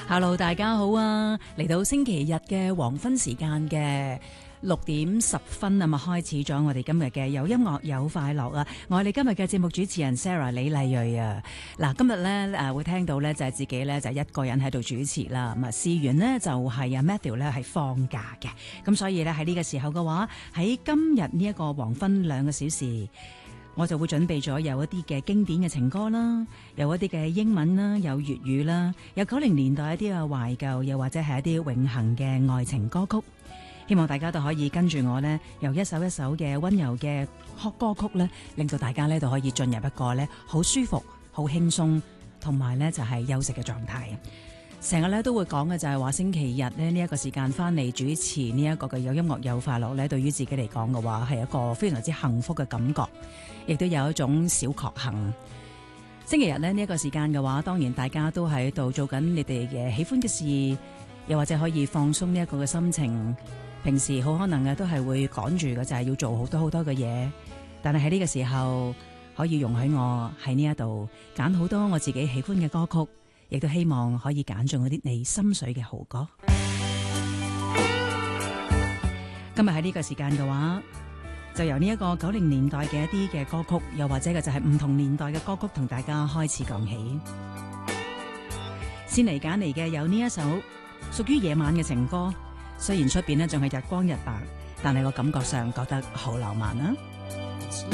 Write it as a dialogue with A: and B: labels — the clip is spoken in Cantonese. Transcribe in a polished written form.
A: Hello， 大家好啊！嚟到星期日嘅黃昏時間嘅6:10啊，開始咗我哋今日嘅有音樂有快樂啊！我係你今日嘅節目主持人 Sarah 李麗蕊啊！嗱，今日咧會聽到咧就係自己咧就一個人喺度主持啦。咁啊，事緣呢就係阿 Matthew 咧係放假嘅，咁所以咧喺呢個時候嘅話，喺今日呢一個黃昏2個小時。我就會準備咗有一啲嘅經典嘅情歌啦，有一啲嘅英文啦，有粵語啦，有90年代一啲嘅懷舊，又或者係一啲永恆嘅愛情歌曲。希望大家都可以跟住我呢，由一首一首嘅溫柔嘅歌曲呢，令到大家呢都可以進入一個呢好舒服、好輕鬆，同埋呢就係休息嘅狀態。成日咧都會講嘅就係話星期日呢一個時間翻嚟主持呢一個嘅有音樂有快樂呢，對於自己嚟講嘅話係一個非常之幸福嘅感覺，亦都有一種小確幸。星期日呢一個時間嘅話，當然大家都喺度做緊你哋嘅喜歡嘅事，又或者可以放鬆呢一個嘅心情。平時好可能嘅都係會趕住嘅，就係要做好多嘅嘢，但係喺呢個時候可以容許我喺呢一度揀好多我自己喜歡嘅歌曲。亦都希望可以揀中嗰啲你心水嘅好歌。今日喺呢個時間嘅話，就由呢一個90年代嘅一啲嘅歌曲，又或者嘅就係唔同年代嘅歌曲，同大家開始講起。先嚟揀嚟嘅有呢一首屬於夜晚嘅情歌，雖然出邊呢仲係日光日白，但係我感覺上覺得好浪漫啊！